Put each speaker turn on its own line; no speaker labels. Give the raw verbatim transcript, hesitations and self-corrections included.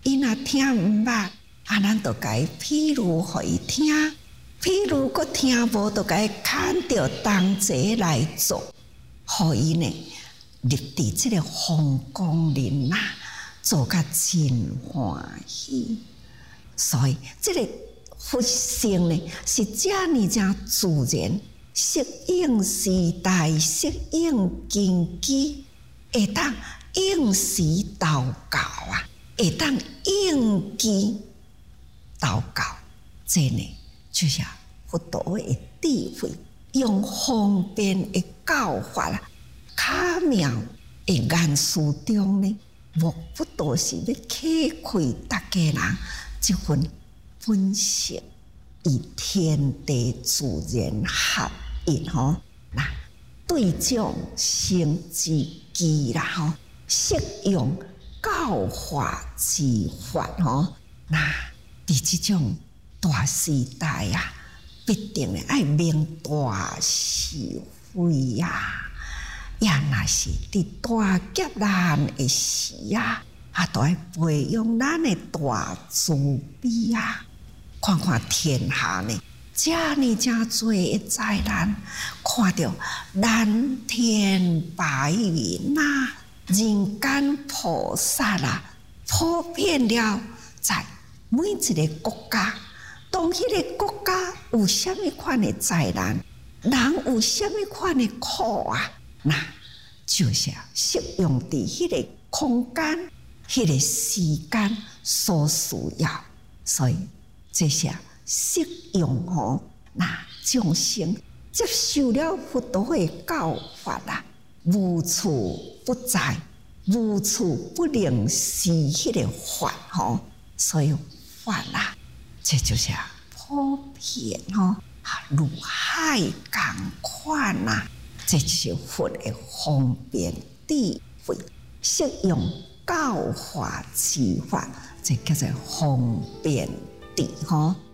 伊若听毋捌，啊，咱就甲伊譬如互伊听，譬如佫听无，就甲伊牵着同齐来做，互伊呢入伫即个风光林啊，做甲真欢喜。所以，即、这个佛性呢，是遮尔正自然，适应时代，适应根基，会当应时祷告啊，会当应机祷告。这呢，就是佛陀的智慧，用方便的教法啊，巧妙的言辞中呢，目不都是要启开大家人这份本性与天地自然合一吼，那对象生之机啦吼，适用教化之法吼，那伫即种大时代啊，必定的爱明大是非呀。也若是伫大劫难的时啊，啊，都爱培养咱的大慈悲啊！看看天下呢，遮尔正多的灾难，看到蓝天白云啊，人间菩萨啊，普遍了在每一个国家。当迄个国家有啥物款的灾难，人有啥物款的苦啊？那就是适用伫迄个空间、迄个时间所需要，所以这些适用吼，那众生接受了佛陀的教法啦，无处不在，无处不能是迄个法吼，所以法啦，这就是普遍吼，如海共款呐。这就是佛的方便智慧，适用教化之法，这叫做方便智吼。